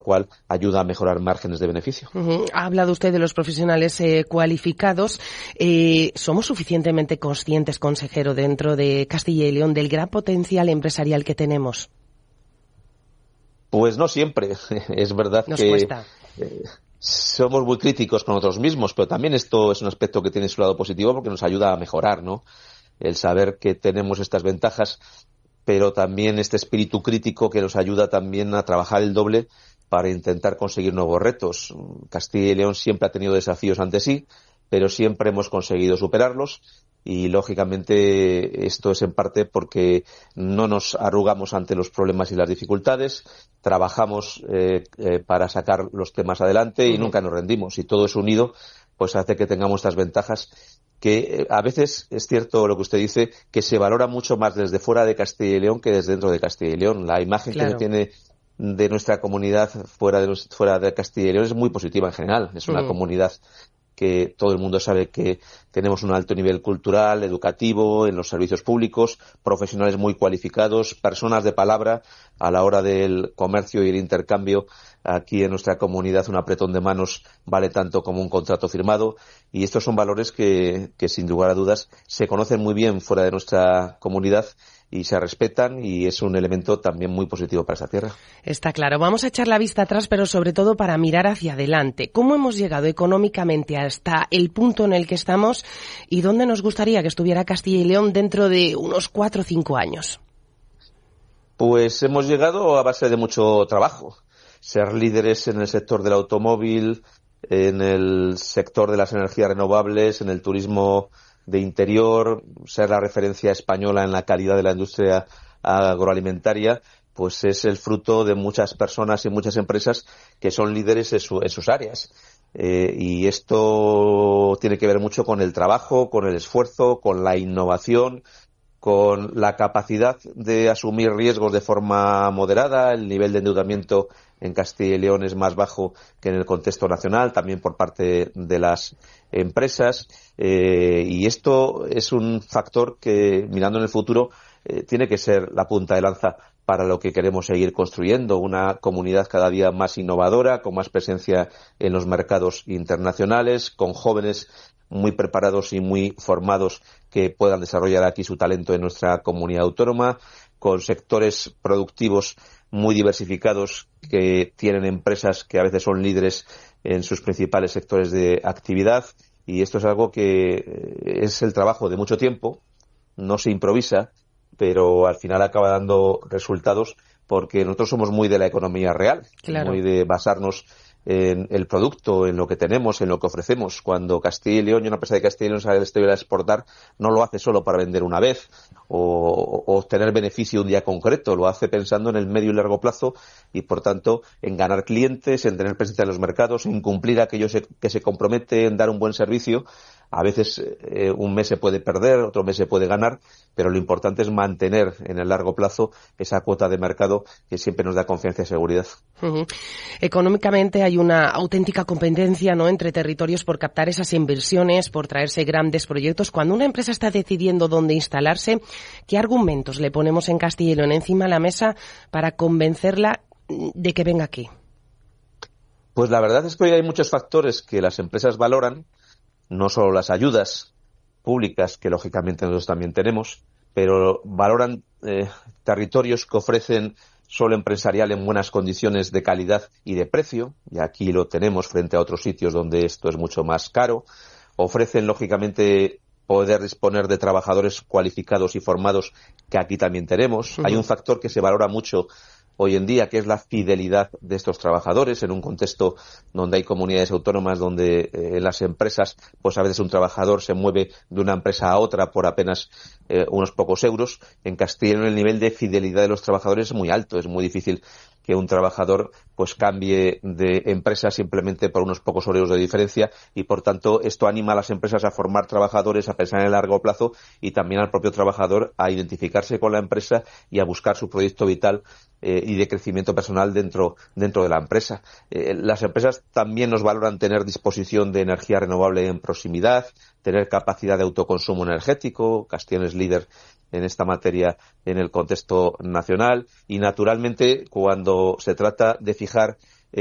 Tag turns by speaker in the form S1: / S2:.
S1: cual ayuda a mejorar márgenes de beneficio.
S2: Ha hablado usted de los profesionales cualificados. ¿Somos suficientemente conscientes, consejero, dentro de Castilla y León del gran potencial empresarial que tenemos?
S1: Pues no siempre. Es verdad
S2: Nos
S1: que
S2: cuesta.
S1: Somos muy críticos con nosotros mismos, pero también esto es un aspecto que tiene su lado positivo porque nos ayuda a mejorar, ¿no? El saber que tenemos estas ventajas, pero también este espíritu crítico que nos ayuda también a trabajar el doble para intentar conseguir nuevos retos. Castilla y León siempre ha tenido desafíos ante sí, pero siempre hemos conseguido superarlos y, lógicamente, esto es en parte porque no nos arrugamos ante los problemas y las dificultades, trabajamos para sacar los temas adelante y nunca nos rendimos. Y todo eso unido pues hace que tengamos estas ventajas que a veces es cierto lo que usted dice, que se valora mucho más desde fuera de Castilla y León que desde dentro de Castilla y León. La imagen que se tiene de nuestra comunidad fuera de Castilla y León es muy positiva en general. Es una comunidad que todo el mundo sabe que tenemos un alto nivel cultural, educativo, en los servicios públicos, profesionales muy cualificados, personas de palabra a la hora del comercio y el intercambio. Aquí en nuestra comunidad un apretón de manos vale tanto como un contrato firmado, y estos son valores que sin lugar a dudas se conocen muy bien fuera de nuestra comunidad y se respetan, y es un elemento también muy positivo para esta tierra.
S2: Está claro. Vamos a echar la vista atrás, pero sobre todo para mirar hacia adelante. ¿Cómo hemos llegado económicamente hasta el punto en el que estamos y dónde nos gustaría que estuviera Castilla y León dentro de unos 4 o 5 años?
S1: Pues hemos llegado a base de mucho trabajo. Ser líderes en el sector del automóvil, en el sector de las energías renovables, en el turismo de interior, ser la referencia española en la calidad de la industria agroalimentaria, pues es el fruto de muchas personas y muchas empresas que son líderes en sus áreas. Y esto tiene que ver mucho con el trabajo, con el esfuerzo, con la innovación, con la capacidad de asumir riesgos de forma moderada. El nivel de endeudamiento en Castilla y León es más bajo que en el contexto nacional, también por parte de las empresas. Y esto es un factor que, mirando en el futuro, tiene que ser la punta de lanza para lo que queremos seguir construyendo, una comunidad cada día más innovadora, con más presencia en los mercados internacionales, con jóvenes muy preparados y muy formados que puedan desarrollar aquí su talento en nuestra comunidad autónoma, con sectores productivos muy diversificados que tienen empresas que a veces son líderes en sus principales sectores de actividad. Y esto es algo que es el trabajo de mucho tiempo, no se improvisa, pero al final acaba dando resultados porque nosotros somos muy de la economía real, muy de basarnos en el producto, en lo que tenemos, en lo que ofrecemos. Cuando Castilla y León y una empresa de Castilla y León sale al exterior a exportar, no lo hace solo para vender una vez o obtener beneficio un día concreto, lo hace pensando en el medio y largo plazo y, por tanto, en ganar clientes, en tener presencia en los mercados, en cumplir aquello que se compromete, en dar un buen servicio. A veces un mes se puede perder, otro mes se puede ganar, pero lo importante es mantener en el largo plazo esa cuota de mercado que siempre nos da confianza y seguridad.
S2: Económicamente hay una auténtica competencia, ¿no?, entre territorios por captar esas inversiones, por traerse grandes proyectos. Cuando una empresa está decidiendo dónde instalarse, ¿qué argumentos le ponemos en Castilla y León encima de la mesa para convencerla de que venga aquí?
S1: Pues la verdad es que hoy hay muchos factores que las empresas valoran, no solo las ayudas públicas, que lógicamente nosotros también tenemos, pero valoran territorios que ofrecen suelo empresarial en buenas condiciones de calidad y de precio, y aquí lo tenemos frente a otros sitios donde esto es mucho más caro. Ofrecen, lógicamente, poder disponer de trabajadores cualificados y formados, que aquí también tenemos. Hay un factor que se valora mucho hoy en día, que es la fidelidad de estos trabajadores en un contexto donde hay comunidades autónomas donde en las empresas pues a veces un trabajador se mueve de una empresa a otra por apenas unos pocos euros. En Castilla y León el nivel de fidelidad de los trabajadores es muy alto, es muy difícil que un trabajador pues cambie de empresa simplemente por unos pocos euros de diferencia, y por tanto esto anima a las empresas a formar trabajadores, a pensar en el largo plazo, y también al propio trabajador a identificarse con la empresa y a buscar su proyecto vital y de crecimiento personal dentro de la empresa. Las empresas también nos valoran tener disposición de energía renovable en proximidad, tener capacidad de autoconsumo energético. Castilla es líder en esta materia en el contexto nacional, y naturalmente cuando se trata de fijar